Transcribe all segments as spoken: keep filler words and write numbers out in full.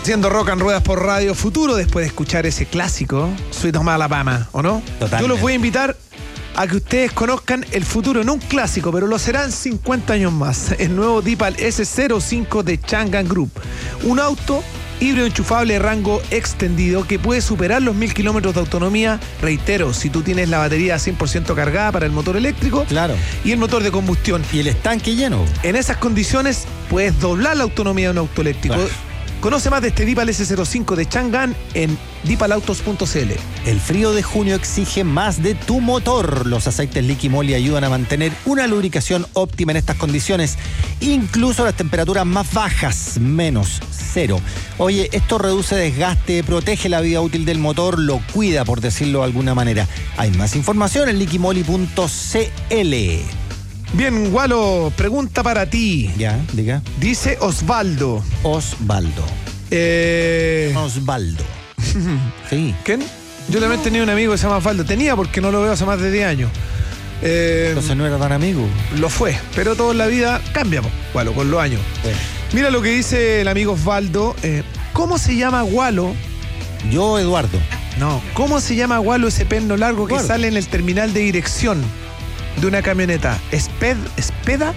Siendo rock and ruedas por Radio Futuro, después de escuchar ese clásico, Sweet Home Alabama, ¿o no? Totalmente. Yo los voy a invitar a que ustedes conozcan el futuro, no un clásico, pero lo serán cincuenta años más. El nuevo Deepal ese cero cinco de Changan Group. Un auto híbrido enchufable de rango extendido que puede superar los mil kilómetros de autonomía. Reitero, si tú tienes la batería cien por ciento cargada para el motor eléctrico, claro, y el motor de combustión. Y el estanque lleno. En esas condiciones puedes doblar la autonomía de un auto eléctrico. Claro. Conoce más de este Deepal ese cero cinco de Changan en deepal autos punto c l. El frío de junio exige más de tu motor. Los aceites Liqui Moly ayudan a mantener una lubricación óptima en estas condiciones, incluso las temperaturas más bajas, menos cero. Oye, esto reduce desgaste, protege la vida útil del motor, lo cuida, por decirlo de alguna manera. Hay más información en liqui moly punto c l. Bien, Walo, pregunta para ti. Ya, diga. Dice Osvaldo. Osvaldo. Eh... Osvaldo. Sí. ¿Quién? Yo también no. tenía un amigo que se llama Osvaldo. Tenía porque no lo veo hace más de diez años. Eh... Entonces no era tan amigo. Lo fue, pero todo en la vida cambia, Walo, con los años. Bueno. Mira lo que dice el amigo Osvaldo. Eh, ¿Cómo se llama Walo? Yo, Eduardo. No. ¿Cómo se llama Walo ese perno largo que Eduardo. sale en el terminal de dirección de una camioneta? ¿Esped, ¿Espeda?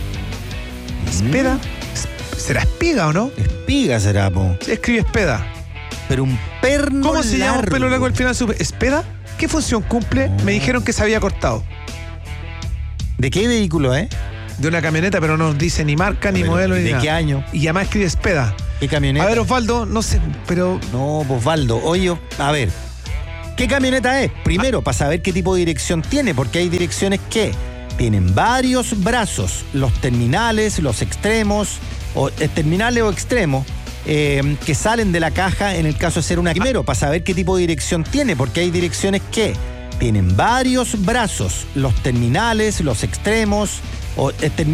¿Espeda? Mm. ¿Será espiga o no? Espiga será, po. Se escribe espeda. Pero un perno ¿Cómo se llama un largo. pelo largo al final? ¿Espeda? ¿Qué función cumple? Oh. Me dijeron que se había cortado. ¿De qué vehículo, eh? De una camioneta, pero no dice ni marca, ni Pero, modelo, ni ¿de nada. qué año? Y además escribe espeda. ¿Qué camioneta? A ver, Osvaldo, no sé, pero... No, pues Osvaldo, oye, a ver, ¿qué camioneta es? Primero, para saber qué tipo de dirección tiene, porque hay direcciones que tienen varios brazos, los terminales, los extremos, o eh, terminales o extremos, eh, que salen de la caja en el caso de ser una... Primero, para saber qué tipo de dirección tiene, porque hay direcciones que tienen varios brazos, los terminales, los extremos, o eh, terminales